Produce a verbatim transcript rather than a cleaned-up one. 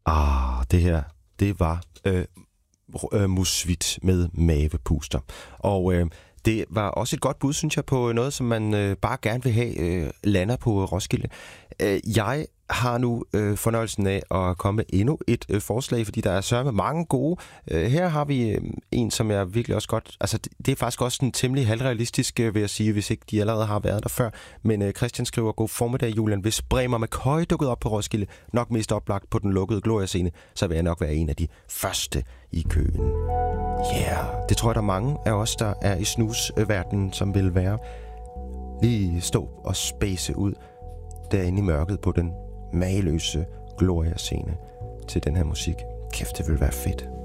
Ah, det her, det var øh, øh, Musvit med Mavepuster. Og øh, det var også et godt bud, synes jeg, på noget, som man øh, bare gerne vil have øh, lander på Roskilde. Øh, jeg har nu øh, fornøjelsen af at komme med endnu et øh, forslag, fordi der er sørme mange gode. Øh, her har vi øh, en, som jeg virkelig også godt... Altså, det, det er faktisk også en temmelig halvrealistisk, øh, vil jeg sige, hvis ikke de allerede har været der før. Men øh, Christian skriver, god formiddag, Julian. Hvis Bremer McCoy dukkede op på Roskilde, nok mest oplagt på den lukkede Gloria-scene, så vil jeg nok være en af de første i køen. Ja, yeah. Det tror jeg, der er mange af os, der er i snusverdenen, som vil være. Lige stå og space ud derinde i mørket på den mageløse Gloria-scene til den her musik. Kæft, det vil være fedt.